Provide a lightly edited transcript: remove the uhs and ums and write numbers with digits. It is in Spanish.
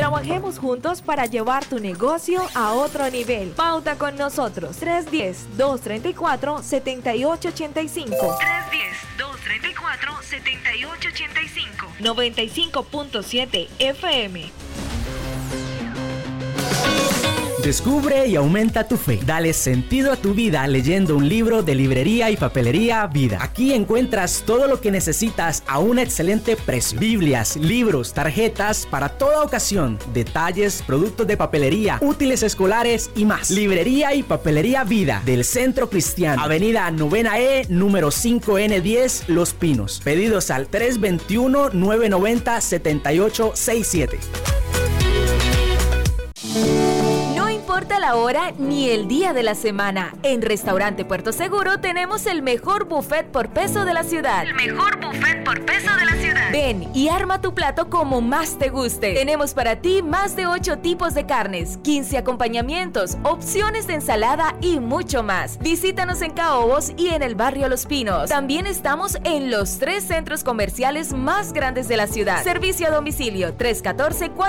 Trabajemos juntos para llevar tu negocio a otro nivel. Pauta con nosotros. 310-234-7885. 310-234-7885. 95.7 FM. Descubre y aumenta tu fe. Dale sentido a tu vida leyendo un libro de Librería y Papelería Vida. Aquí encuentras todo lo que necesitas a un excelente precio. Biblias, libros, tarjetas para toda ocasión, detalles, productos de papelería, útiles escolares y más. Librería y Papelería Vida del Centro Cristiano. Avenida 9E, número 5N10, Los Pinos. Pedidos al 321-990-7867. No importa la hora ni el día de la semana, en Restaurante Puerto Seguro tenemos el mejor buffet por peso de la ciudad. El mejor buffet por peso de la ciudad. Ven y arma tu plato como más te guste. Tenemos para ti más de 8 tipos de carnes, 15 acompañamientos, opciones de ensalada y mucho más. Visítanos en Caobos y en el barrio Los Pinos. También estamos en los 3 centros comerciales más grandes de la ciudad. Servicio a domicilio 314-4